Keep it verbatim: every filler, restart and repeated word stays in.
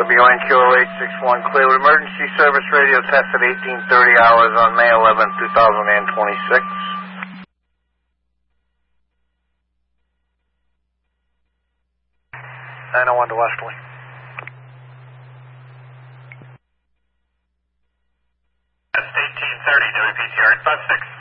W N Q zero eight six one, clear with emergency service radio test at eighteen thirty hours on May eleventh, two thousand twenty-six. nine oh one to Westerly. That's eighteen thirty, W P T R, five six.